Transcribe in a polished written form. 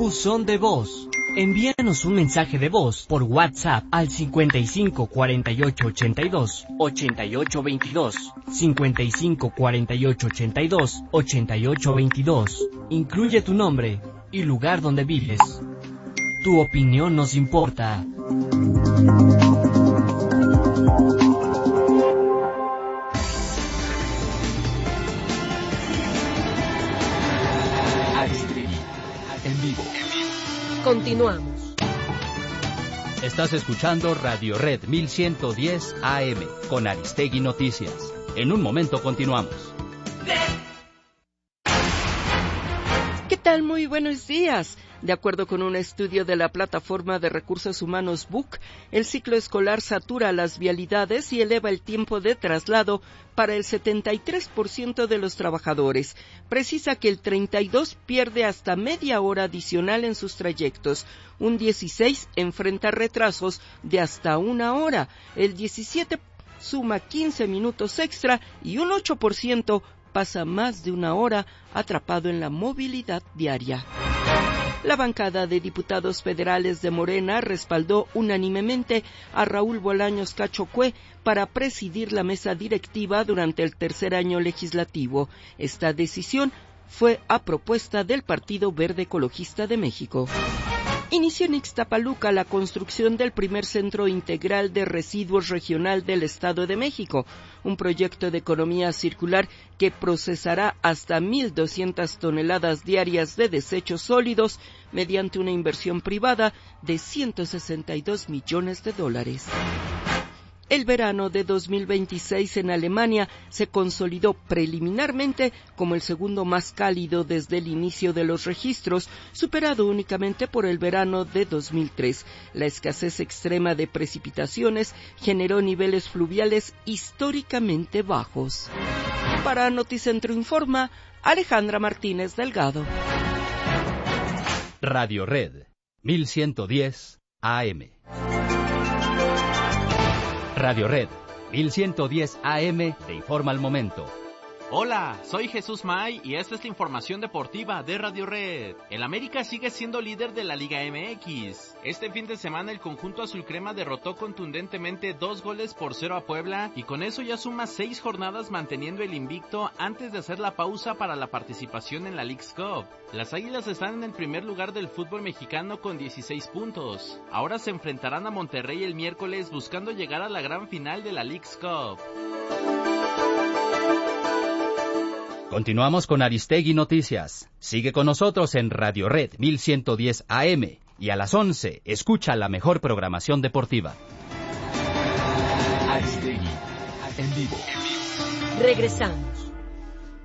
Buzón de voz. Envíanos un mensaje de voz por WhatsApp al 55 48 82 88 22. 55 48 82 88 22. Incluye tu nombre y lugar donde vives. Tu opinión nos importa. Aristegui, en vivo. Continuamos. Estás escuchando Radio Red 1110 AM con Aristegui Noticias. En un momento continuamos. ¿Qué tal? Muy buenos días. De acuerdo con un estudio de la plataforma de recursos humanos BUC, el ciclo escolar satura las vialidades y eleva el tiempo de traslado para el 73% de los trabajadores. Precisa que el 32% pierde hasta media hora adicional en sus trayectos, un 16% enfrenta retrasos de hasta una hora, el 17% suma 15 minutos extra y un 8% pasa más de una hora atrapado en la movilidad diaria. La bancada de diputados federales de Morena respaldó unánimemente a Raúl Bolaños Cacho Cue para presidir la mesa directiva durante el tercer año legislativo. Esta decisión fue a propuesta del Partido Verde Ecologista de México. Inició en Ixtapaluca la construcción del primer centro integral de residuos regional del Estado de México, un proyecto de economía circular que procesará hasta 1,200 toneladas diarias de desechos sólidos mediante una inversión privada de $162 millones. El verano de 2026 en Alemania se consolidó preliminarmente como el segundo más cálido desde el inicio de los registros, superado únicamente por el verano de 2003. La escasez extrema de precipitaciones generó niveles fluviales históricamente bajos. Para Noticentro Informa, Alejandra Martínez Delgado. Radio Red 1110 AM. Radio Red 1110 AM te informa al momento. Hola, soy Jesús May y esta es la información deportiva de Radio Red. El América sigue siendo líder de la Liga MX. Este fin de semana el conjunto azulcrema derrotó contundentemente 2-0 a Puebla y con eso ya suma 6 jornadas manteniendo el invicto antes de hacer la pausa para la participación en la Leagues Cup. Las Águilas están en el primer lugar del fútbol mexicano con 16 puntos. Ahora se enfrentarán a Monterrey el miércoles buscando llegar a la gran final de la Leagues Cup. Continuamos con Aristegui Noticias. Sigue con nosotros en Radio Red 1110 AM y a las 11 escucha la mejor programación deportiva. Aristegui, en vivo. Regresamos.